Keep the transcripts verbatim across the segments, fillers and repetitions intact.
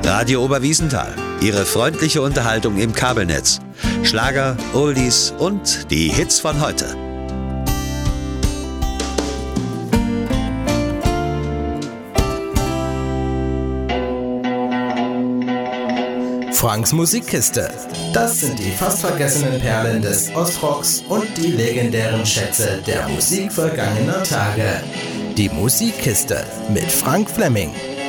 Radio Oberwiesenthal, Ihre freundliche Unterhaltung im Kabelnetz. Schlager, Oldies und die Hits von heute. Franks Musikkiste. Das sind die fast vergessenen Perlen des Ostrocks und die legendären Schätze der Musik vergangener Tage. Die Musikkiste mit Frank Fleming.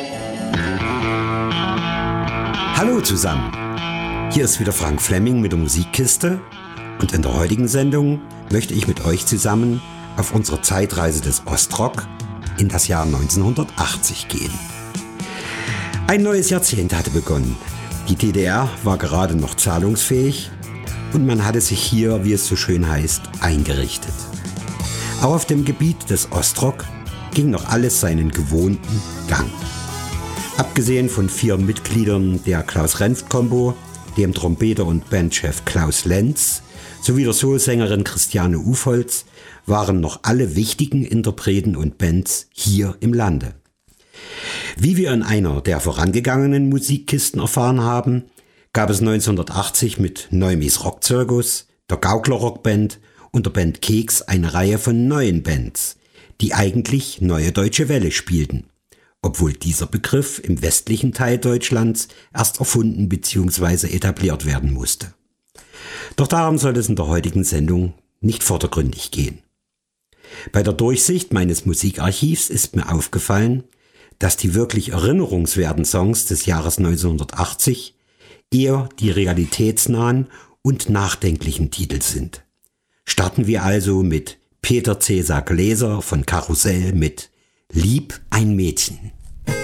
Hallo zusammen, hier ist wieder Frank Fleming mit der Musikkiste und in der heutigen Sendung möchte ich mit euch zusammen auf unsere Zeitreise des Ostrock in das Jahr neunzehnhundertachtzig gehen. Ein neues Jahrzehnt hatte begonnen. Die D D R war gerade noch zahlungsfähig und man hatte sich hier, wie es so schön heißt, eingerichtet. Auch auf dem Gebiet des Ostrock ging noch alles seinen gewohnten Gang. Abgesehen von vier Mitgliedern der Klaus-Renft-Kombo, dem Trompeter und Bandchef Klaus Lenz sowie der Soulsängerin Christiane Ufholz, waren noch alle wichtigen Interpreten und Bands hier im Lande. Wie wir in einer der vorangegangenen Musikkisten erfahren haben, gab es neunzehnhundertachtzig mit Neumis Rockzirkus, der Gaukler Rockband und der Band Keks eine Reihe von neuen Bands, die eigentlich Neue Deutsche Welle spielten, obwohl dieser Begriff im westlichen Teil Deutschlands erst erfunden bzw. etabliert werden musste. Doch darum soll es in der heutigen Sendung nicht vordergründig gehen. Bei der Durchsicht meines Musikarchivs ist mir aufgefallen, dass die wirklich erinnerungswerten Songs des Jahres neunzehnhundertachtzig eher die realitätsnahen und nachdenklichen Titel sind. Starten wir also mit Peter Cäsar Gläser von Karussell mit Lieb ein Mädchen.